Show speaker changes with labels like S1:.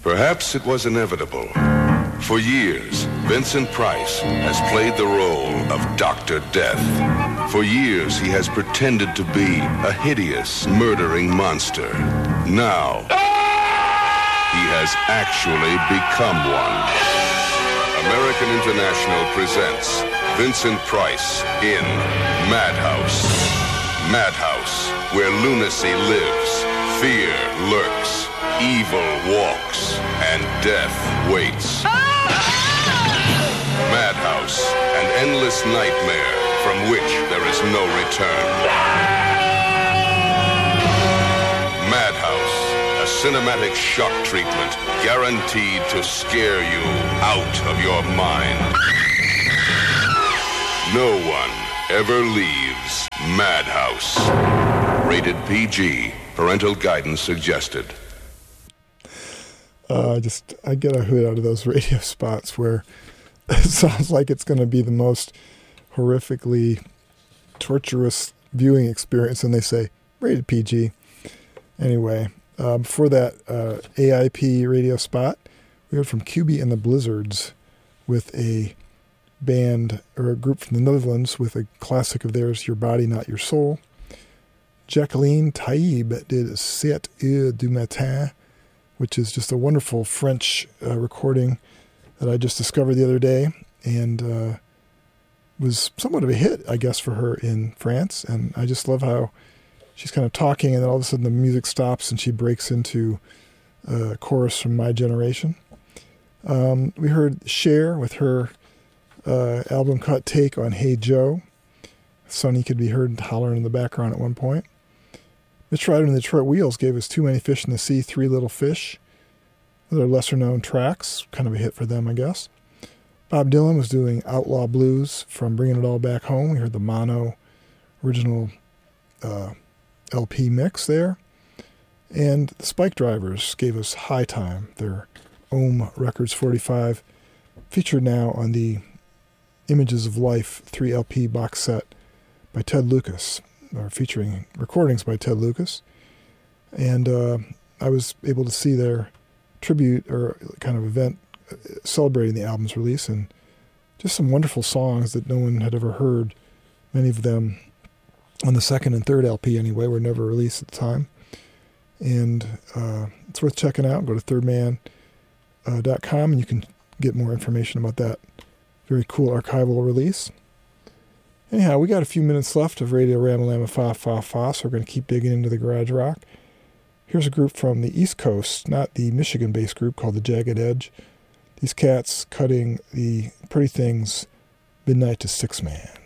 S1: Perhaps it was inevitable. For years, Vincent Price has played the role of Dr. Death. For years, he has pretended to be a hideous, murdering monster. Now, he has actually become one. American International presents Vincent Price in Madhouse. Madhouse, where lunacy lives, fear lurks, evil walks, and death waits. Madhouse, an endless nightmare from which there is no return. Madhouse, a cinematic shock treatment guaranteed to scare you out of your mind. No one ever leaves Madhouse. Rated PG. Parental guidance suggested.
S2: I get a hoot out of those radio spots where it sounds like it's going to be the most horrifically torturous viewing experience, and they say, rated PG. Anyway, before that AIP radio spot, we heard from QB and the Blizzards with a band, or a group from the Netherlands, with a classic of theirs, Your Body, Not Your Soul. Jacqueline Taïb did 7 heures du matin, which is just a wonderful French recording that I just discovered the other day, and was somewhat of a hit, I guess, for her in France. And I just love how she's kind of talking, and then all of a sudden the music stops and she breaks into a chorus from My Generation. We heard Cher with her album cut take on Hey Joe. Sonny could be heard hollering in the background at one point. Mitch Ryder and the Detroit Wheels gave us Too Many Fish in the Sea, Three Little Fish. Other lesser-known tracks, kind of a hit for them, I guess. Bob Dylan was doing Outlaw Blues from Bringing It All Back Home. We heard the mono original LP mix there. And the Spike Drivers gave us High Time, their Ohm Records 45, featured now on the Images of Life 3 LP box set by Ted Lucas, or featuring recordings by Ted Lucas. And I was able to see their tribute or kind of event celebrating the album's release, and just some wonderful songs that no one had ever heard. Many of them on the second and third LP anyway were never released at the time. And it's worth checking out. Go to thirdman.com and you can get more information about that very cool archival release. Anyhow, we got a few minutes left of Radio Ramalama Fa Fa Fa, so we're going to keep digging into the garage rock. Here's a group from the East Coast, not the Michigan-based group, called the Jagged Edge. These cats cutting the Pretty Things Midnight to Six Man.